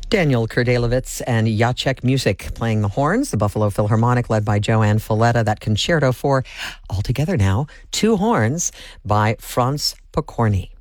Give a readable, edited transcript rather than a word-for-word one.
Daniel Kurdelowitz and Jacek Music playing the horns, the Buffalo Philharmonic led by Joanne Falletta, that concerto for, altogether now, two horns by Franz Pokorny.